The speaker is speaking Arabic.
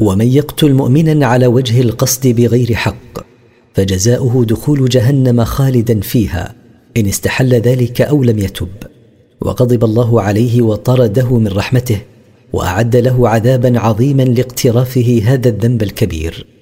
ومن يقتل مؤمنا على وجه القصد بغير حق فجزاؤه دخول جهنم خالدا فيها إن استحل ذلك أو لم يتب. وغضب الله عليه وطرده من رحمته، وأعد له عذابا عظيما لاقترافه هذا الذنب الكبير.